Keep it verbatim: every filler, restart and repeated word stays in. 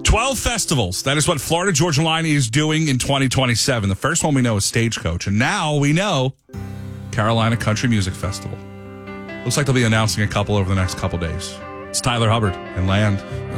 twelve festivals. That is what Florida Georgia Line is doing in twenty twenty-seven. The first one we know is Stagecoach. And now we know Carolina Country Music Festival. Looks like they'll be announcing a couple over the next couple days. It's Tyler Hubbard and Land.